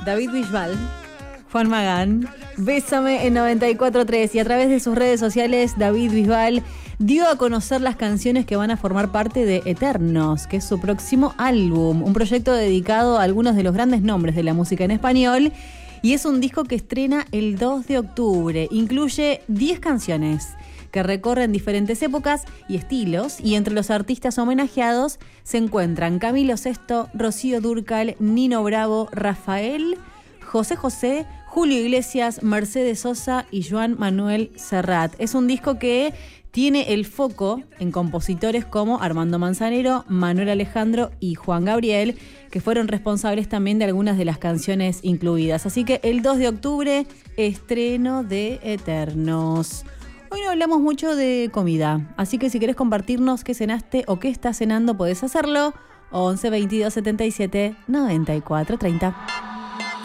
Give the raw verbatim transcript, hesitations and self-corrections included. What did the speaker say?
David Bisbal, Juan Magán, Bésame en noventa y cuatro punto tres. Y a través de sus redes sociales, David Bisbal dio a conocer las canciones que van a formar parte de Eternos, que es su próximo álbum, un proyecto dedicado a algunos de los grandes nombres de la música en español, y es un disco que estrena el dos de octubre. Incluye diez canciones que recorren diferentes épocas y estilos, y entre los artistas homenajeados se encuentran Camilo Sesto, Rocío Dúrcal, Nino Bravo, Rafael, José José, Julio Iglesias, Mercedes Sosa y Joan Manuel Serrat. Es un disco que tiene el foco en compositores como Armando Manzanero, Manuel Alejandro y Juan Gabriel, que fueron responsables también de algunas de las canciones incluidas. Así que el dos de octubre, estreno de Eternos. Hoy no hablamos mucho de comida, así que si querés compartirnos qué cenaste o qué estás cenando, podés hacerlo. once veintidós setenta y siete noventa y cuatro treinta.